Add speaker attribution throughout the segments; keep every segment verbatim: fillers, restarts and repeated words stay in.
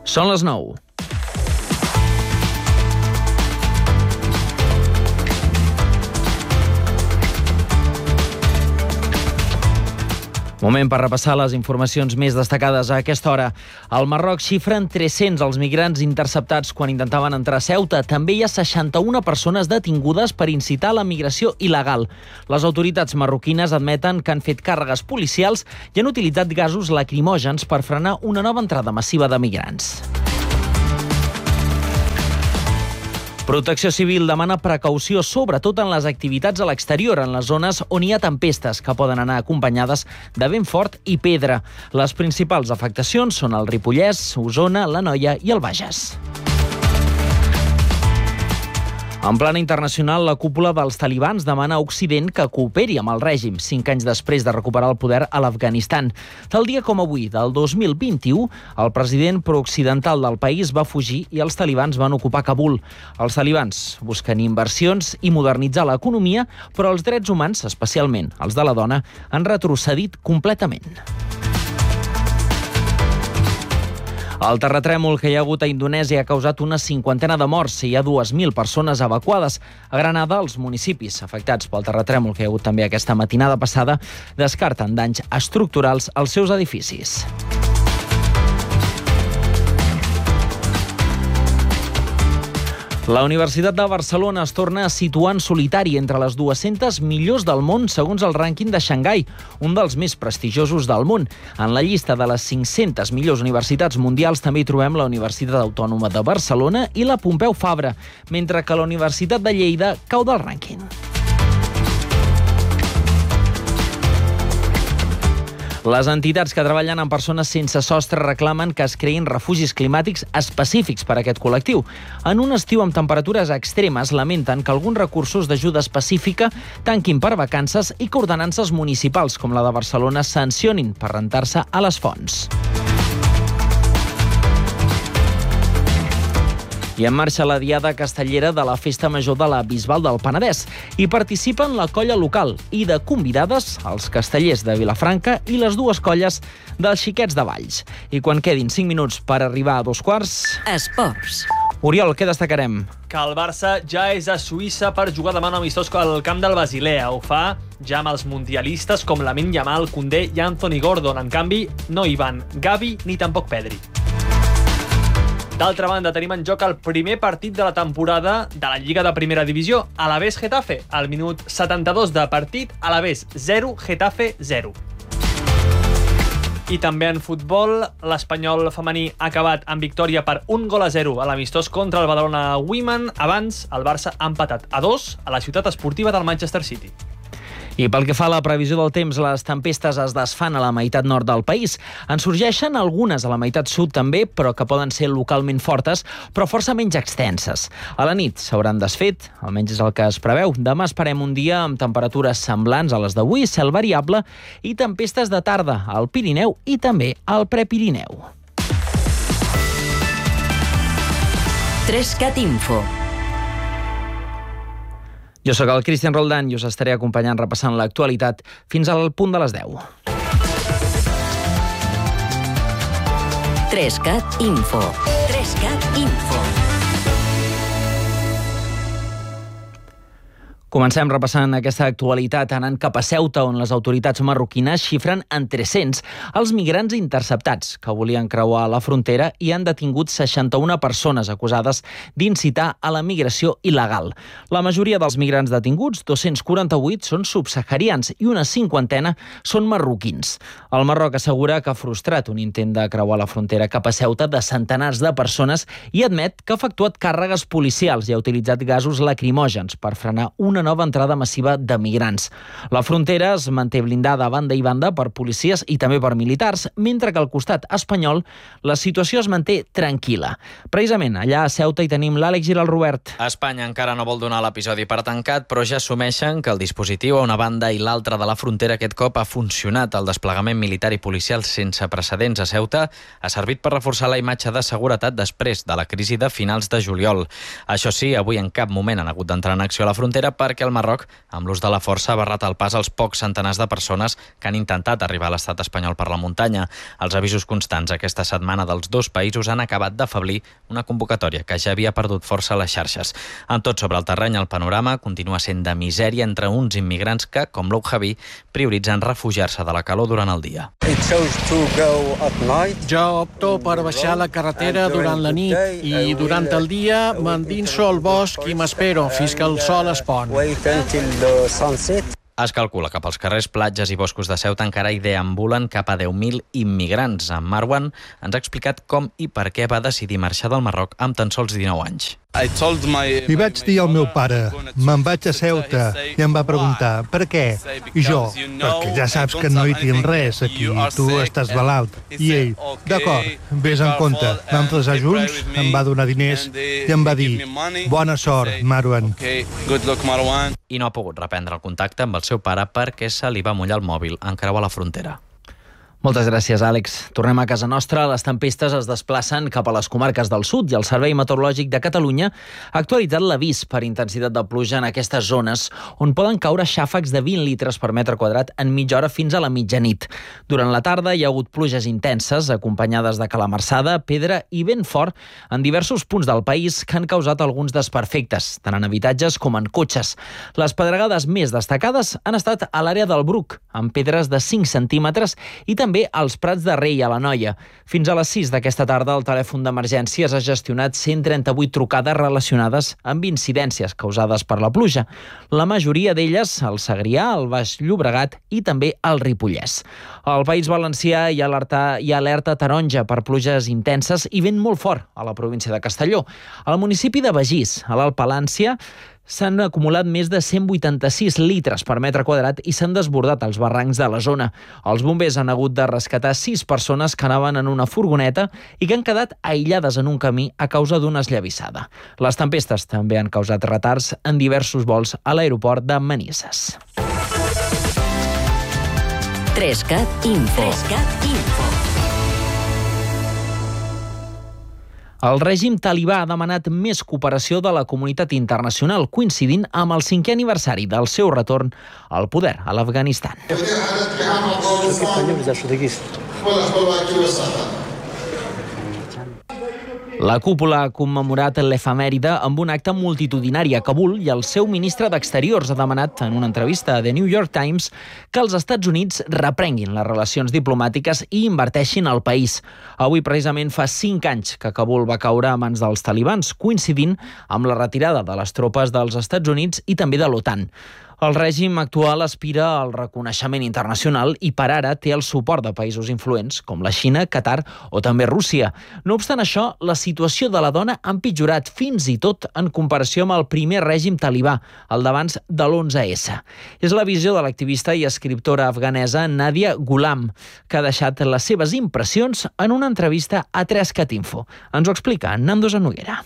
Speaker 1: Són les nou. Moment per repassar les informacions més destacades a aquesta hora. Al Marroc xifren tres-cents els migrants interceptats quan intentaven entrar a Ceuta. També hi ha seixanta-una persones detingudes per incitar la migració il·legal. Les autoritats marroquines admeten que han fet càrregues policials i han utilitzat gasos lacrimògens per frenar una nova entrada massiva de migrants. Protecció Civil demana precaució, sobretot en les activitats a l'exterior, en les zones on hi ha tempestes, que poden anar acompanyades de vent fort i pedra. Les principals afectacions són el Ripollès, Osona, l'Anoia i el Bages. En plana internacional, la cúpula dels talibans demana a Occident que cooperi amb el règim, cinc anys després de recuperar el poder a l'Afganistan. Tal dia com avui, del dos mil vint-i-u, el president prooccidental del país va fugir i els talibans van ocupar Kabul. Els talibans busquen inversions i modernitzar l'economia, però els drets humans, especialment els de la dona, han retrocedit completament. El terratrèmol que hi ha hagut a Indonèsia ha causat una cinquantena de morts i hi ha dues mil persones evacuades. A Granada, els municipis afectats pel terratrèmol que hi ha hagut també aquesta matinada passada descarten danys estructurals als seus edificis. La Universitat de Barcelona es torna a situar en solitari entre les dues-centes millors del món segons el rànquing de Xangai, un dels més prestigiosos del món. En la llista de les cinc-centes millors universitats mundials també hi trobem la Universitat Autònoma de Barcelona i la Pompeu Fabra, mentre que la Universitat de Lleida cau del rànquing. Les entitats que treballen amb persones sense sostre reclamen que es creïn refugis climàtics específics per a aquest col·lectiu. En un estiu amb temperatures extremes, lamenten que alguns recursos d'ajuda específica tanquin per vacances i que ordenances municipals com la de Barcelona sancionin per rentar-se a les fonts. I en marxa la diada castellera de la Festa Major de la Bisbal del Penedès. Hi participen la colla local i de convidades els castellers de Vilafranca i les dues colles dels Xiquets de Valls. I quan quedin cinc minuts per arribar a dos quarts...
Speaker 2: Esports.
Speaker 1: Oriol, què destacarem?
Speaker 3: Que el Barça ja és a Suïssa per jugar demà un amistós al camp del Basilea. Ho fa ja amb els mundialistes com Lamine Yamal, Koundé i Anthony Gordon. En canvi, no hi van Gavi ni tampoc Pedri. D'altra banda, tenim en joc el primer partit de la temporada de la Lliga de Primera Divisió, Alavés Getafe. Al minut setanta-dos de partit, Alavés zero, Getafe zero. I també en futbol, l'Espanyol femení ha acabat amb victòria per un gol a zero a l'amistós contra el Badalona Women. Abans, el Barça ha empatat a dos a la ciutat esportiva del Manchester City.
Speaker 1: I pel que fa a la previsió del temps, les tempestes es desfan a la meitat nord del país. En sorgeixen algunes a la meitat sud també, però que poden ser localment fortes, però força menys extenses. A la nit s'hauran desfet, almenys és el que es preveu. Demà esperem un dia amb temperatures semblants a les d'avui, cel variable i tempestes de tarda al Pirineu i també al Prepirineu.
Speaker 2: Trescat Info.
Speaker 1: Jo sóc el Cristian Roldán i us estaré acompanyant repassant l'actualitat fins al punt de les deu.
Speaker 2: Trescat Info. Trescat Info.
Speaker 1: Comencem repassant aquesta actualitat anant cap a Ceuta, on les autoritats marroquines xifren en tres-cents els migrants interceptats que volien creuar la frontera i han detingut seixanta-una persones acusades d'incitar a la migració il·legal. La majoria dels migrants detinguts, dos-cents quaranta-vuit, són subsaharians i una cinquantena són marroquins. El Marroc assegura que ha frustrat un intent de creuar la frontera cap a Ceuta de centenars de persones i admet que ha efectuat càrregues policials i ha utilitzat gasos lacrimògens per frenar una nova entrada massiva de migrants. La frontera es manté blindada a banda i banda per policies i també per militars, mentre que al costat espanyol la situació es manté tranquil·la. Precisament allà a Ceuta hi tenim l'Àlex Giralt-Robert.
Speaker 4: Espanya encara no vol donar l'episodi per tancat, però ja assumeixen que el dispositiu a una banda i l'altra de la frontera aquest cop ha funcionat. El desplegament militar i policial sense precedents a Ceuta ha servit per reforçar la imatge de seguretat després de la crisi de finals de juliol. Això sí, avui en cap moment han hagut d'entrar en acció a la frontera per perquè el Marroc, amb l'ús de la força, ha barrat el pas als pocs centenars de persones que han intentat arribar a l'estat espanyol per la muntanya. Els avisos constants aquesta setmana dels dos països han acabat d'afeblir una convocatòria que ja havia perdut força a les xarxes. En tot sobre el terreny, el panorama continua sent de misèria entre uns immigrants que, com l'Ouhabi, prioritzen refugiar-se de la calor durant el dia.
Speaker 5: Jo opto per baixar la carretera durant la nit i durant el dia m'endinso al bosc i m'espero fins que el sol es pon.
Speaker 4: Es calcula que pels carrers, platges i boscos de Ceuta encara hi deambulen cap a deu mil immigrants. En Marwan ens ha explicat com i per què va decidir marxar del Marroc amb tan sols dinou anys.
Speaker 6: Li vaig dir al meu pare, me'n vaig a Ceuta, i em va preguntar, per què? I jo, perquè ja saps que no hi tinc res aquí, tu estàs malalt. I ell, d'acord, vés en compte. Vam tresar junts, em va donar diners i em va dir, bona sort, Marwan.
Speaker 4: I no ha pogut reprendre el contacte amb el seu pare perquè se li va mullar el mòbil en creuar la frontera.
Speaker 1: Moltes gràcies, Àlex. Tornem a casa nostra. Les tempestes es desplacen cap a les comarques del sud i el Servei Meteorològic de Catalunya ha actualitzat l'avís per intensitat de pluja en aquestes zones, on poden caure xàfecs de vint litres per metre quadrat en mitja hora fins a la mitjanit. Durant la tarda hi ha hagut pluges intenses, acompanyades de calamarsada, pedra i vent fort en diversos punts del país que han causat alguns desperfectes, tant en habitatges com en cotxes. Les pedregades més destacades han estat a l'àrea del Bruc, amb pedres de cinc centímetres, i també també als Prats de Rei, a l'Anoia. Fins a les sis d'aquesta tarda, el telèfon d'emergències ha gestionat cent trenta-vuit trucades relacionades amb incidències causades per la pluja. La majoria d'elles al Segrià, al Baix Llobregat i també al Ripollès. Al País Valencià hi ha alerta, hi ha alerta taronja per pluges intenses i vent molt fort a la província de Castelló. Al municipi de Begís, a l'Alt Palància, s'han acumulat més de cent vuitanta-sis litres per metre quadrat i s'han desbordat els barrancs de la zona. Els bombers han hagut de rescatar sis persones que anaven en una furgoneta i que han quedat aïllades en un camí a causa d'una esllavissada. Les tempestes també han causat retards en diversos vols a l'aeroport de Manises.
Speaker 2: Trescat Info. Trescat Info.
Speaker 1: El règim talibà ha demanat més cooperació de la comunitat internacional, coincidint amb el cinquè aniversari del seu retorn al poder a l'Afganistan. La cúpula ha commemorat l'efemèride amb un acte multitudinari a Kabul i el seu ministre d'Exteriors ha demanat en una entrevista a The New York Times que els Estats Units reprenguin les relacions diplomàtiques i inverteixin al país. Avui precisament fa cinc anys que Kabul va caure a mans dels talibans, coincidint amb la retirada de les tropes dels Estats Units i també de l'OTAN. El règim actual aspira al reconeixement internacional i per ara té el suport de països influents com la Xina, Qatar o també Rússia. No obstant això, la situació de la dona ha empitjorat fins i tot en comparació amb el primer règim talibà, el d'abans de l'onze esse. És la visió de l'activista i escriptora afganesa Nadia Ghulam, que ha deixat les seves impressions en una entrevista a Trescat Info. Ens ho explica Nando Zanoguera.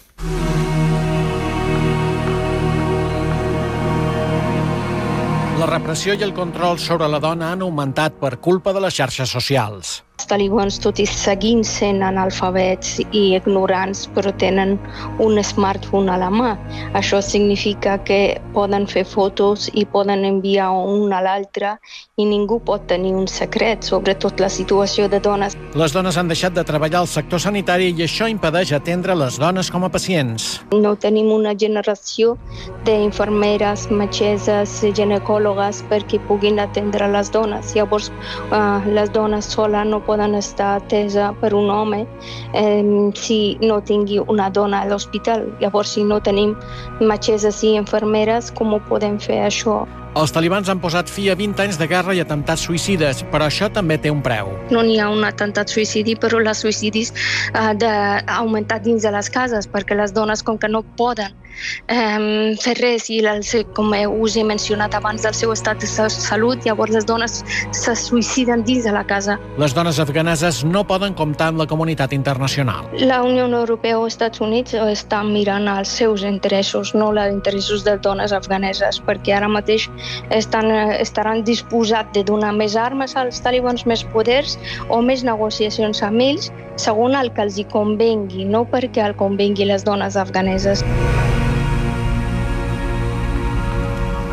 Speaker 5: La repressió i el control sobre la dona han augmentat per culpa de les xarxes socials.
Speaker 7: Els talibans, tot i seguint sent analfabets i ignorants, però tenen un smartphone a la mà. Això significa que poden fer fotos i poden enviar un a l'altre i ningú pot tenir un secret, sobretot la situació de dones.
Speaker 5: Les dones han deixat de treballar al sector sanitari i això impedeix atendre les dones com a pacients.
Speaker 7: No tenim una generació d'infermeres, metgesses, ginecòlogues perquè puguin atendre les dones. Llavors, eh, les dones soles no poden estar atesa per un home eh, si no tingui una dona a l'hospital. Llavors, si no tenim metgesses i infermeres, com ho podem fer això?
Speaker 5: Els talibans han posat fi a vint anys de guerra i atemptats suïcides, però això també té un preu.
Speaker 7: No n'hi ha un atemptat suïcidi, però els suïcidis han uh, augmentat dins de les cases, perquè les dones, com que no poden um, fer res, i el, com us he mencionat abans, del seu estat de salut, llavors les dones se suïciden dins de la casa.
Speaker 5: Les dones afganeses no poden comptar amb la comunitat internacional.
Speaker 7: La Unió Europea o els Estats Units estan mirant els seus interessos, no els interessos de dones afganeses, perquè ara mateix Estan, estaran disposats de donar més armes als talibans, més poders o més negociacions amb ells, segons el que els hi convengui, no perquè el convengui les dones afganeses.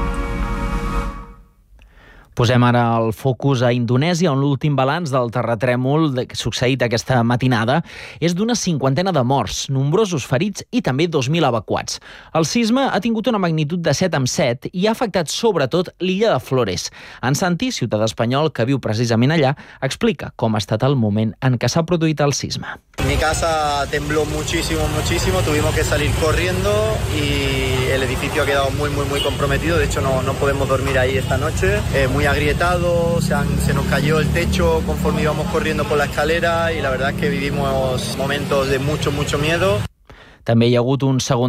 Speaker 1: Posem ara el focus a Indonèsia, on l'últim balanç del terratrèmol succeït aquesta matinada és d'una cinquantena de morts, nombrosos ferits i també dos mil evacuats. El sisme ha tingut una magnitud de set coma set i ha afectat sobretot l'illa de Flores. En Santi, ciutadà espanyol que viu precisament allà, explica com ha estat el moment en què s'ha produït el sisme.
Speaker 8: Mi casa tembló muchísimo, muchísimo, tuvimos que salir corriendo y el edificio ha quedado muy, muy, muy comprometido. De hecho, no, no podemos dormir ahí esta noche. Eh, muy agrietado, se, han, se nos cayó el techo conforme íbamos corriendo por la escalera y la verdad es que vivimos momentos de mucho, mucho miedo.
Speaker 1: També hi ha hagut un segon